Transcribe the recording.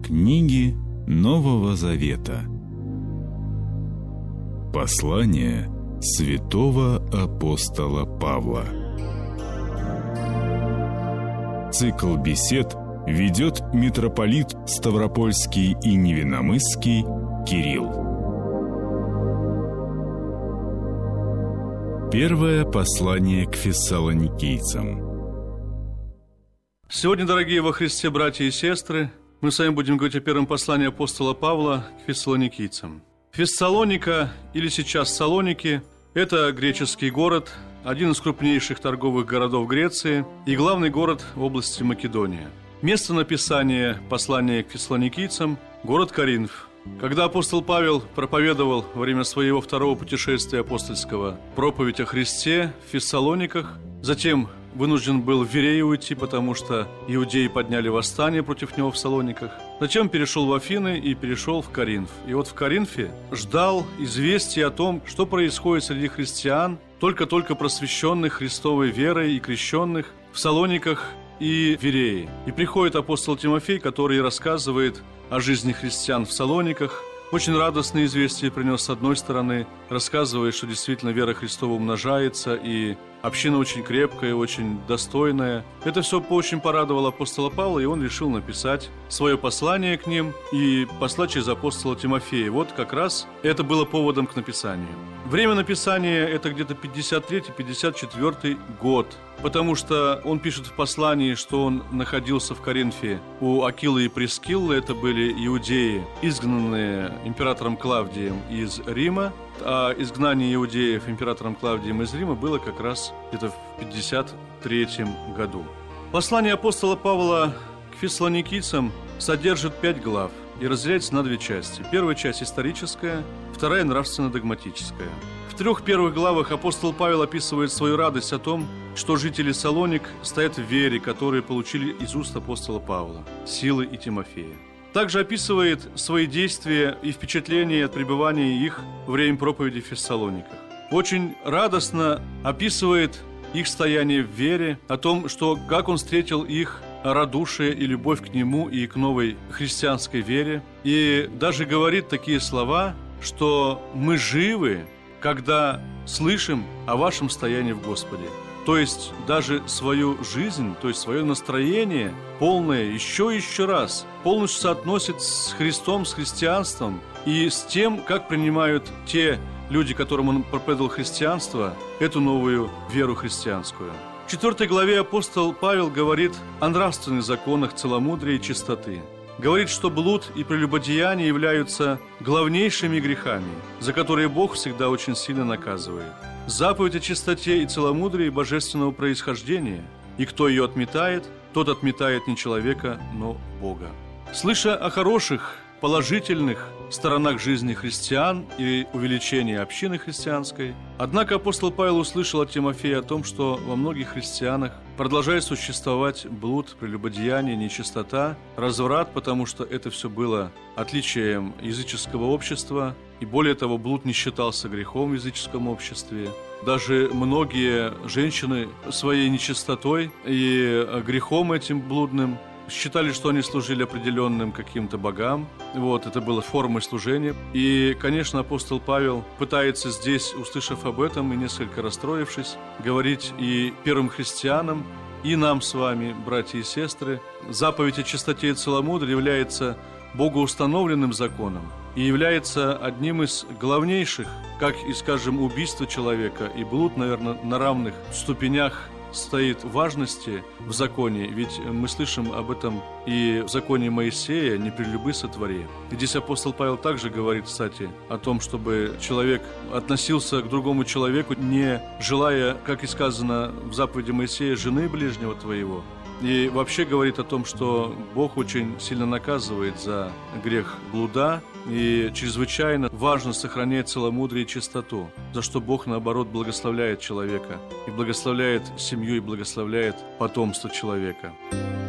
Книги Нового Завета. Послание святого апостола Павла. Цикл бесед ведет митрополит Ставропольский и Невинномысский Кирилл. Первое послание к фессалоникийцам. Сегодня, дорогие во Христе братья и сестры, мы с вами будем говорить о первом послании апостола Павла к фессалоникийцам. Фессалоника, или сейчас Салоники, это греческий город, один из крупнейших торговых городов Греции и главный город в области Македония. Место написания послания к фессалоникийцам – город Коринф. Когда апостол Павел проповедовал во время своего второго путешествия апостольского проповедь о Христе в Фессалониках, затем вынужден был в Верею уйти, потому что иудеи подняли восстание против него в Салониках. Затем перешел в Афины и перешел в Коринф. И вот в Коринфе ждал известия о том, что происходит среди христиан, только-только просвещенных Христовой верой и крещенных в Салониках и Верее. И приходит апостол Тимофей, который рассказывает о жизни христиан в Салониках. Очень радостные известия принес с одной стороны, рассказывая, что действительно вера Христова умножается, и община очень крепкая, очень достойная. Это все очень порадовало апостола Павла, и он решил написать свое послание к ним и послать через апостола Тимофея. Вот как раз это было поводом к написанию. Время написания – это где-то 53-54 год, потому что он пишет в послании, что он находился в Коринфе у Акилы и Прискиллы, это были иудеи, изгнанные императором Клавдием из Рима, а изгнание иудеев императором Клавдием из Рима было как раз где-то в 53 году. Послание апостола Павла к фессалоникийцам содержит 5 глав и разделяется на 2 части. Первая часть историческая, вторая нравственно-догматическая. В 3 первых главах апостол Павел описывает свою радость о том, что жители Салоник стоят в вере, которые получили из уст апостола Павла, Силы и Тимофея. Также описывает свои действия и впечатления от пребывания их во время проповеди в Фессалониках. Очень радостно описывает их стояние в вере, о том, что как он встретил их радушие и любовь к нему и к новой христианской вере. И даже говорит такие слова, что мы живы, когда слышим о вашем стоянии в Господе. То есть даже свою жизнь, то есть свое настроение полное еще раз полностью соотносит с Христом, с христианством и с тем, как принимают те люди, которым он проповедовал христианство, эту новую веру христианскую. В 4 главе апостол Павел говорит о нравственных законах целомудрия и чистоты. Говорит, что блуд и прелюбодеяние являются главнейшими грехами, за которые Бог всегда очень сильно наказывает. Заповедь о чистоте и целомудрии божественного происхождения, и кто ее отметает, тот отметает не человека, но Бога. Слыша о хороших, положительных сторонах жизни христиан и увеличении общины христианской, однако апостол Павел услышал от Тимофея о том, что во многих христианах продолжает существовать блуд, прелюбодеяние, нечистота, разврат, потому что это все было отличием языческого общества, и более того, блуд не считался грехом в языческом обществе. Даже многие женщины своей нечистотой и грехом этим блудным считали, что они служили определенным каким-то богам. Вот, это было формой служения. И, конечно, апостол Павел пытается здесь, услышав об этом и несколько расстроившись, говорить и первым христианам, и нам с вами, братья и сестры, заповедь о чистоте и целомудрии является богоустановленным законом и является одним из главнейших, как и, скажем, убийство человека и блуд, наверное, на равных ступенях стоит важности в законе, ведь мы слышим об этом и в законе Моисея «не прелюбы сотвори». И здесь апостол Павел также говорит, кстати, о том, чтобы человек относился к другому человеку, не желая, как и сказано в заповеди Моисея, жены ближнего твоего. И вообще говорит о том, что Бог очень сильно наказывает за грех блуда, и чрезвычайно важно сохранять целомудрие и чистоту, за что Бог, наоборот, благословляет человека, и благословляет семью, и благословляет потомство человека.